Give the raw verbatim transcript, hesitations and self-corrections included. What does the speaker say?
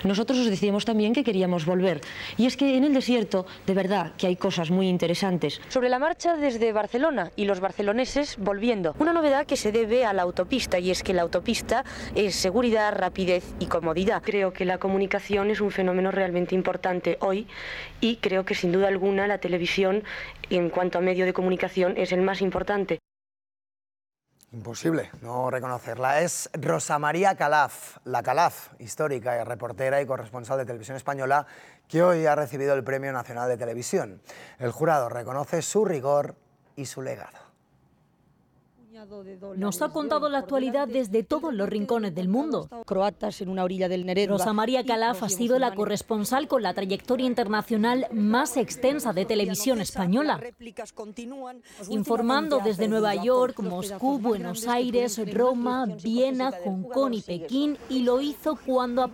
nosotros os decíamos también que queríamos volver. Y es que en el desierto, de verdad, que hay cosas muy interesantes. Sobre la marcha desde Barcelona y los barceloneses volviendo. Una novedad que se debe a la autopista, y es que la autopista es seguridad, rapidez y comodidad. Creo que la comunicación es un fenómeno realmente importante hoy y creo que sin duda alguna la televisión, en cuanto a medio de comunicación, es el más importante. Imposible no reconocerla. Es Rosa María Calaf, la Calaf, histórica y reportera y corresponsal de Televisión Española, que hoy ha recibido el Premio Nacional de Televisión. El jurado reconoce su rigor y su legado. Nos ha contado la actualidad desde todos los rincones del mundo. Croatas en una orilla del Neretva. Rosa María Calaf ha sido la corresponsal con la trayectoria internacional más extensa de Televisión Española, informando desde Nueva York, Moscú, Buenos Aires, Roma, Viena, Hong Kong y Pekín, y lo hizo cuando